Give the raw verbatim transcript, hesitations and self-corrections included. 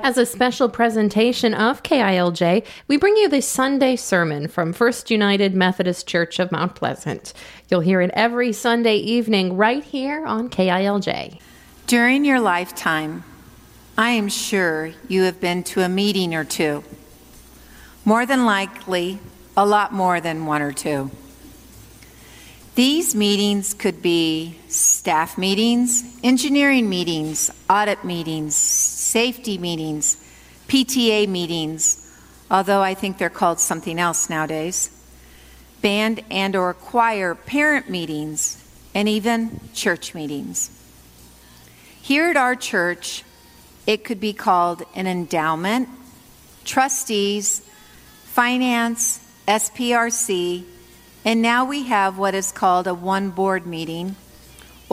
As a special presentation of K I L J, we bring you the Sunday sermon from First United Methodist Church of Mount Pleasant. You'll hear it every Sunday evening right here on K I L J. During your lifetime, I am sure you have been to a meeting or two. More than likely, a lot more than one or two. These meetings could be staff meetings, engineering meetings, audit meetings, safety meetings, P T A meetings, although I think they're called something else nowadays, band and or choir parent meetings, and even church meetings. Here at our church, it could be called an endowment, trustees, finance, S P R C, and now we have what is called a one board meeting,